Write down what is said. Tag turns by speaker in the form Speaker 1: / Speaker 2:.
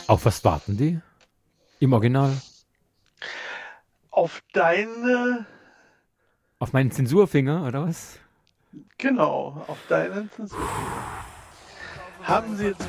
Speaker 1: Auf was warten die? Im Original?
Speaker 2: Auf deine,
Speaker 1: Auf meinen Zensurfinger, oder was?
Speaker 2: genau, auf deinen Zensurfinger. Haben sie jetzt